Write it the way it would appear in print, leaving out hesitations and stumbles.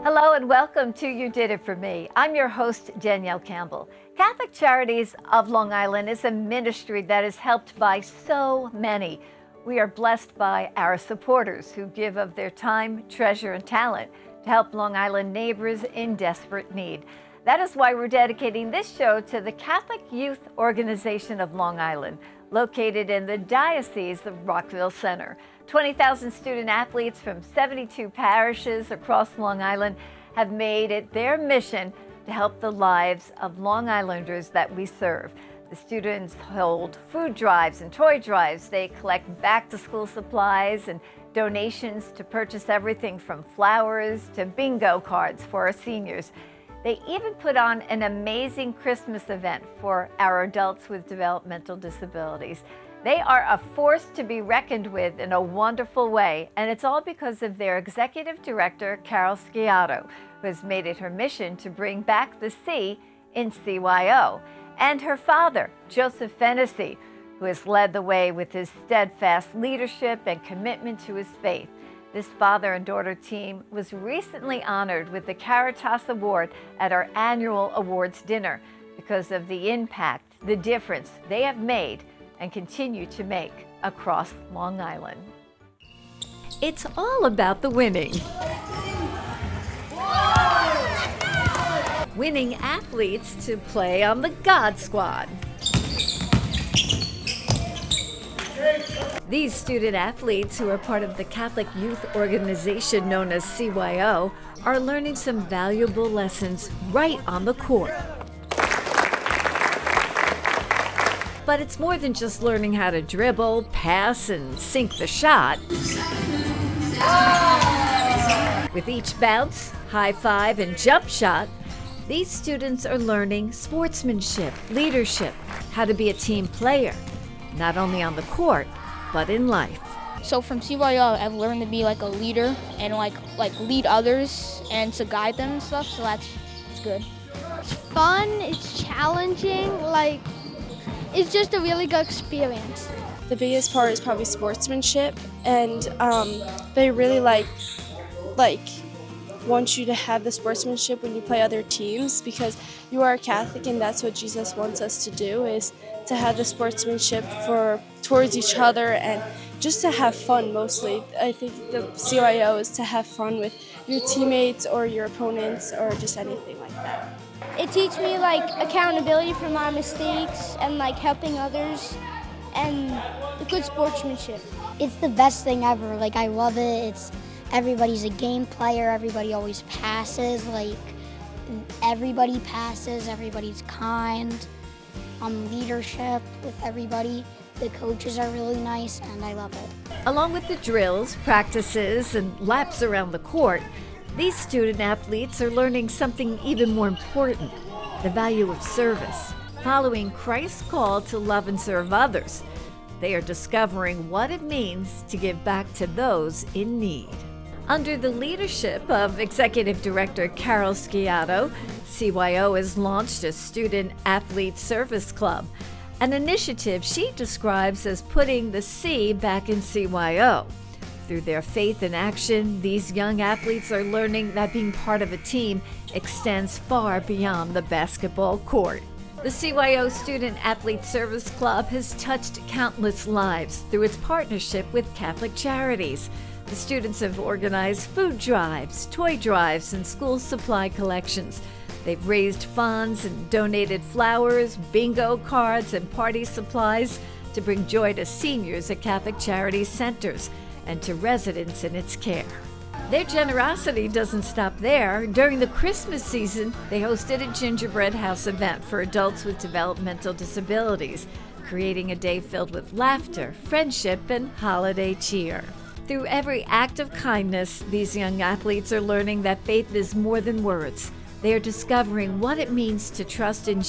Hello and welcome to You Did It For Me. I'm your host, Danielle Campbell. Catholic Charities of Long Island is a ministry that is helped by so many. We are blessed by our supporters who give of their time, treasure, and talent to help Long Island neighbors in desperate need. That is why we're dedicating this show to the Catholic Youth Organization of Long Island, located in the Diocese of Rockville Centre. 20,000 student athletes from 72 parishes across Long Island have made it their mission to help the lives of Long Islanders that we serve. The students hold food drives and toy drives. They collect back-to-school supplies and donations to purchase everything from flowers to bingo cards for our seniors. They even put on an amazing Christmas event for our adults with developmental disabilities. They are a force to be reckoned with in a wonderful way, and it's all because of their executive director, Carol Sciato, who has made it her mission to bring back the C in CYO, and her father, Joseph Fennessy, who has led the way with his steadfast leadership and commitment to his faith. This father and daughter team was recently honored with the Caritas Award at our annual awards dinner because of the impact, the difference they have made and continue to make across Long Island. It's all about the winning. Winning athletes to play on the God Squad. These student athletes, who are part of the Catholic Youth Organization known as CYO, are learning some valuable lessons right on the court. But it's more than just learning how to dribble, pass, and sink the shot. With each bounce, high five, and jump shot, these students are learning sportsmanship, leadership, how to be a team player, not only on the court, but in life. So from CYO, I've learned to be like a leader and like lead others and to guide them and stuff, so that's good. It's fun, it's challenging, it's just a really good experience. The biggest part is probably sportsmanship, and they really want you to have the sportsmanship when you play other teams, because you are a Catholic and that's what Jesus wants us to do, is to have the sportsmanship towards each other and just to have fun mostly. I think the CYO is to have fun with your teammates or your opponents or just anything like that. It teaches me accountability for my mistakes and helping others and good sportsmanship. It's the best thing ever. I love it. Everybody's a game player. Everybody always passes. Everybody passes. Everybody's kind. Leadership with everybody. The coaches are really nice, and I love it. Along with the drills, practices, and laps around the court, these student athletes are learning something even more important, the value of service, following Christ's call to love and serve others. They are discovering what it means to give back to those in need. Under the leadership of Executive Director Carol Sciato, CYO has launched a Student Athlete Service Club, an initiative she describes as putting the C back in CYO. Through their faith and action, these young athletes are learning that being part of a team extends far beyond the basketball court. The CYO Student Athlete Service Club has touched countless lives through its partnership with Catholic Charities. The students have organized food drives, toy drives, and school supply collections. They've raised funds and donated flowers, bingo cards, and party supplies to bring joy to seniors at Catholic Charities centers and to residents in its care. Their generosity doesn't stop there. During the Christmas season, they hosted a gingerbread house event for adults with developmental disabilities, creating a day filled with laughter, friendship, and holiday cheer. Through every act of kindness, these young athletes are learning that faith is more than words. They are discovering what it means to trust in